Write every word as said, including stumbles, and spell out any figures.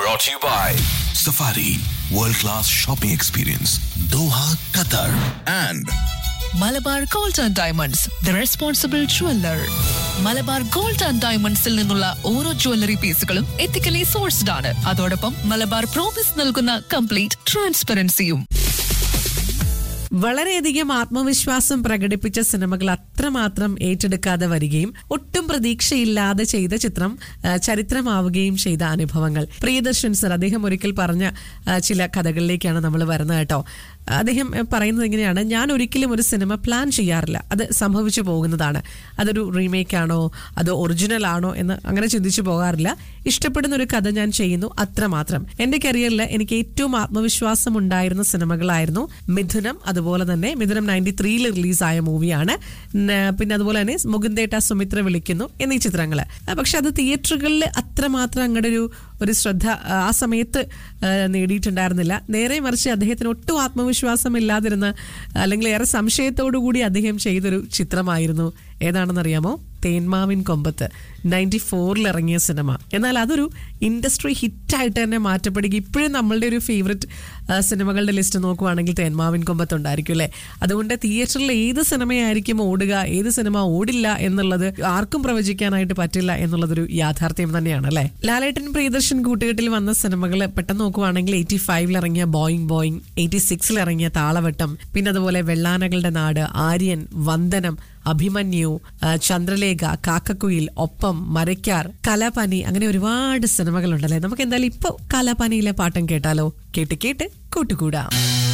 Brought to you by Safari World Class Shopping Experience, Doha, Qatar, and Malabar gold and diamonds the responsible jeweller. Malabar gold and ഡയമണ്ട്സിൽ നിന്നുള്ള ഓരോ jewellery പീസുകളും ethically sourced ആണ്. അതോടൊപ്പം Malabar promise നൽകുന്ന complete ട്രാൻസ്പെറൻസിയും. വളരെയധികം ആത്മവിശ്വാസം പ്രകടിപ്പിച്ച സിനിമകൾ അത്രമാത്രം ഏറ്റെടുക്കാതെ വരികയും ഒട്ടും പ്രതീക്ഷയില്ലാതെ ചെയ്ത ചിത്രം ചരിത്രമാവുകയും ചെയ്ത അനുഭവങ്ങൾ. പ്രിയദർശൻ സർ അദ്ദേഹം ഒരിക്കൽ പറഞ്ഞ ചില കഥകളിലേക്കാണ് നമ്മൾ വരുന്നത് കേട്ടോ. അദ്ദേഹം പറയുന്നത് എങ്ങനെയാണ്, ഞാൻ ഒരിക്കലും ഒരു സിനിമ പ്ലാൻ ചെയ്യാറില്ല, അത് സംഭവിച്ചു പോകുന്നതാണ്. അതൊരു റീമേക്ക് ആണോ അതോ ഒറിജിനൽ ആണോ എന്ന് അങ്ങനെ ചിന്തിച്ചു പോകാറില്ല. ഇഷ്ടപ്പെടുന്ന ഒരു കഥ ഞാൻ ചെയ്യുന്നു, അത്രമാത്രം. എന്റെ കരിയറിൽ എനിക്ക് ഏറ്റവും ആത്മവിശ്വാസം ഉണ്ടായിരുന്ന സിനിമകളായിരുന്നു മിഥുനം, അതുപോലെ തന്നെ മിഥുനം നയൻറ്റി ത്രീയിൽ റിലീസായ മൂവിയാണ്. പിന്നെ അതുപോലെ തന്നെ മുകുന്ദേട്ട സുമിത്ര വിളിക്കുന്നു എന്നീ ചിത്രങ്ങള്. പക്ഷെ അത് തിയേറ്ററുകളിൽ അത്രമാത്രം അങ്ങടെ ഒരു ഒരു ശ്രദ്ധ ആ സമയത്ത് നേടിയിട്ടുണ്ടായിരുന്നില്ല. നേരെ മറിച്ച് അദ്ദേഹത്തിന് ഒട്ടും ആത്മവിശ്വാസം ഇല്ലാതിരുന്ന, അല്ലെങ്കിൽ ഏറെ സംശയത്തോടു കൂടി അദ്ദേഹം ചെയ്തൊരു ചിത്രമായിരുന്നു. ഏതാണെന്നറിയാമോ? തേന്മാവിൻ കൊമ്പത്ത്, നയൻറ്റി ഫോറിൽ ഇറങ്ങിയ സിനിമ. എന്നാൽ അതൊരു ഇൻഡസ്ട്രി ഹിറ്റായിട്ട് തന്നെ മാറ്റപ്പെടുക. ഇപ്പോഴും നമ്മളുടെ ഒരു ഫേവററ്റ് സിനിമകളുടെ ലിസ്റ്റ് നോക്കുവാണെങ്കിൽ തേന്മാവിൻ കൊമ്പത്ത് ഉണ്ടായിരിക്കും അല്ലേ. അതുകൊണ്ട് തിയേറ്ററിൽ ഏത് സിനിമയായിരിക്കും ഓടുക, ഏത് സിനിമ ഓടില്ല എന്നുള്ളത് ആർക്കും പ്രവചിക്കാനായിട്ട് പറ്റില്ല എന്നുള്ളതൊരു യാഥാർത്ഥ്യം തന്നെയാണ് അല്ലേ. ലാലേട്ടൻ പ്രിയദർശൻ കൂട്ടുകെട്ടിൽ വന്ന സിനിമകൾ പെട്ടെന്ന് നോക്കുവാണെങ്കിൽ എയ്റ്റി ഫൈവിൽ ഇറങ്ങിയ ബോയിങ് ബോയിങ്, എയ്റ്റി സിക്സിൽ ഇറങ്ങിയ താളവട്ടം, പിന്നെ അതുപോലെ വെള്ളാനകളുടെ നാട്, ആര്യൻ, വന്ദനം, അഭിമന്യു, ചന്ദ്രലേഖ, കാക്കക്കുയിൽ, ഒപ്പം, മരയ്ക്കാർ, കലാപാനി, അങ്ങനെ ഒരുപാട് സിനിമകളുണ്ടല്ലേ. നമുക്ക് എന്തായാലും ഇപ്പൊ കലാപാനിയിലെ പാട്ടും കേട്ടാലോ? കേട്ട് കേട്ട് കൂട്ടുകൂടാം.